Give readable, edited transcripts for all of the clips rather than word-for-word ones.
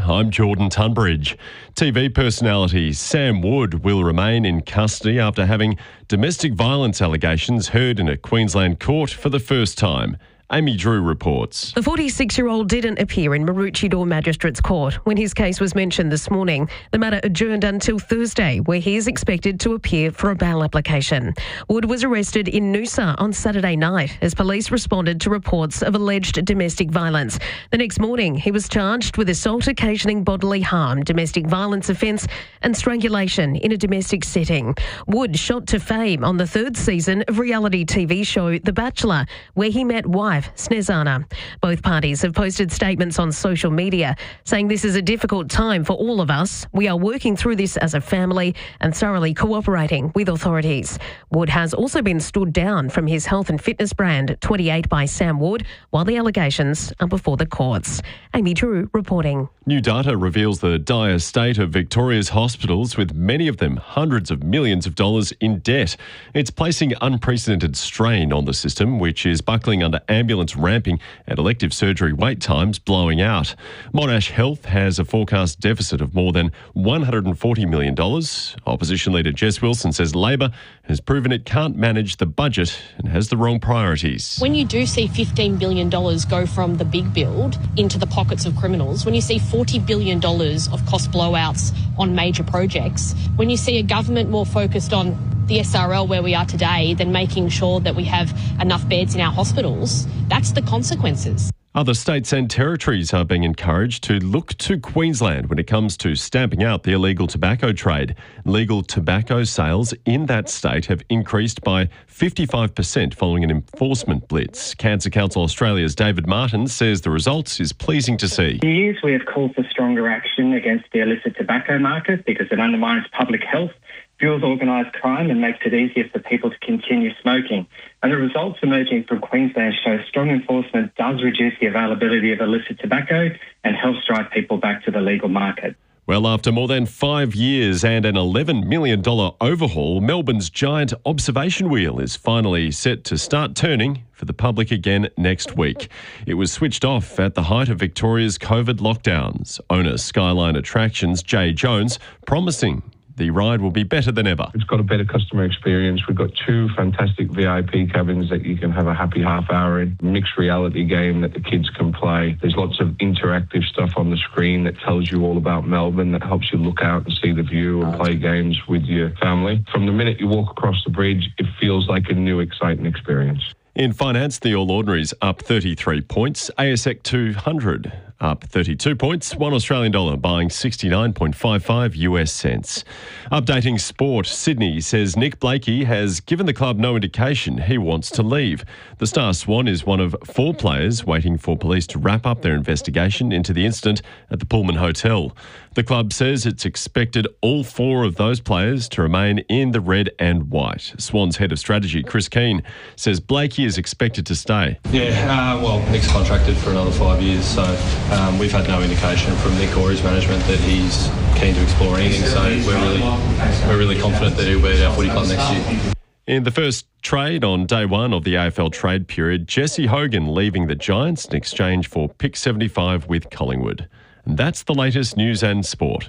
I'm Jordan Tunbridge. TV personality Sam Wood will remain in custody after having domestic violence allegations heard in a Queensland court for the first time. Amy Drew reports. The 46-year-old didn't appear in Maroochydore Magistrates Court when his case was mentioned this morning. The matter adjourned until Thursday, where he is expected to appear for a bail application. Wood was arrested in Noosa on Saturday night as police responded to reports of alleged domestic violence. The next morning, he was charged with assault occasioning bodily harm, domestic violence offence and strangulation in a domestic setting. Wood shot to fame on the third season of reality TV show The Bachelor, where he met wife Snezana. Both parties have posted statements on social media saying this is a difficult time for all of us. We are working through this as a family and thoroughly cooperating with authorities. Wood has also been stood down from his health and fitness brand 28 by Sam Wood while the allegations are before the courts. Amy Drew reporting. New data reveals the dire state of Victoria's hospitals, with many of them hundreds of millions of dollars in debt. It's placing unprecedented strain on the system, which is buckling under ambulance ramping and elective surgery wait times blowing out. Monash Health has a forecast deficit of more than $140 million. Opposition leader Jess Wilson says Labor has proven it can't manage the budget and has the wrong priorities. When you do see $15 billion go from the big build into the pockets of criminals, when you see $40 billion of cost blowouts on major projects, when you see a government more focused on the SRL where we are today than making sure that we have enough beds in our hospitals, that's the consequences. Other states and territories are being encouraged to look to Queensland when it comes to stamping out the illegal tobacco trade. Legal tobacco sales in that state have increased by 55% following an enforcement blitz. Cancer Council Australia's David Martin says the results is pleasing to see. For years we have called for stronger action against the illicit tobacco market because it undermines public health, fuels organised crime and makes it easier for people to continue smoking. And the results emerging from Queensland show strong enforcement does reduce the availability of illicit tobacco and helps drive people back to the legal market. Well, after more than 5 years and an $11 million overhaul, Melbourne's giant observation wheel is finally set to start turning for the public again next week. It was switched off at the height of Victoria's COVID lockdowns. Owner Skyline Attractions, Jay Jones, promising the ride will be better than ever. It's got a better customer experience. We've got 2 fantastic VIP cabins that you can have a happy half hour in. Mixed reality game that the kids can play. There's lots of interactive stuff on the screen that tells you all about Melbourne, that helps you look out and see the view and play games with your family. From the minute you walk across the bridge, it feels like a new exciting experience. In finance, the All Ordinaries up 33 points, ASX 200 up 32 points, $1 Australian dollar buying 69.55 US cents. Updating sport, Sydney says Nick Blakey has given the club no indication he wants to leave. The Star Swan is one of 4 players waiting for police to wrap up their investigation into the incident at the Pullman Hotel. The club says it's expected all 4 of those players to remain in the red and white. Swan's head of strategy, Chris Keane, says Blakey is expected to stay. Well, Nick's contracted for another 5 years, so we've had no indication from Nick or his management that he's keen to explore anything, so we're really confident that he'll be at our footy club next year. In the first trade on day 1 of the AFL trade period, Jesse Hogan leaving the Giants in exchange for pick 75 with Collingwood. And that's the latest news and sport.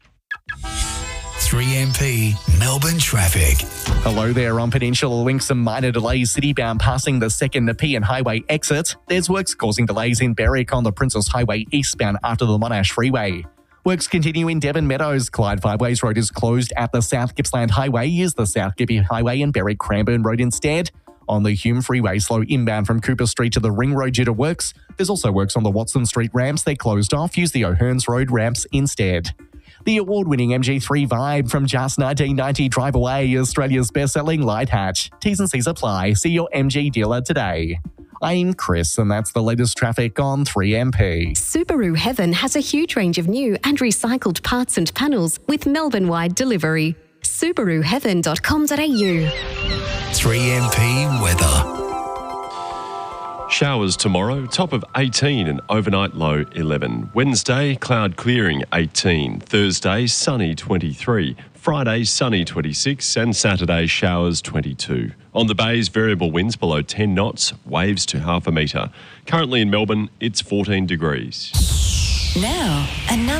3MP Melbourne traffic. Hello there. On Peninsula Link, some minor delays citybound passing the 2nd Nepean Highway exit. There's works causing delays in Berwick on the Princess Highway eastbound after the Monash Freeway. Works continue in Devon Meadows. Clyde Fiveways Road is closed at the South Gippsland Highway. Use the South Gippy Highway and Berwick Cranbourne Road instead. On the Hume Freeway, slow inbound from Cooper Street to the Ring Road due to works. There's also works on the Watson Street ramps. They're closed off. Use the O'Hearns Road ramps instead. The award-winning MG3 Vibe from Just 1990 Drive Away, Australia's best-selling light hatch. T's and C's apply. See your MG dealer today. I'm Chris, and that's the latest traffic on 3MP. Subaru Heaven has a huge range of new and recycled parts and panels with Melbourne-wide delivery. SubaruHeaven.com.au. 3MP weather. Showers tomorrow, top of 18 and overnight low 11. Wednesday, cloud clearing 18. Thursday, sunny 23. Friday, sunny 26 and Saturday, showers 22. On the bays, variable winds below 10 knots, waves to half a metre. Currently in Melbourne, it's 14 degrees. Now, another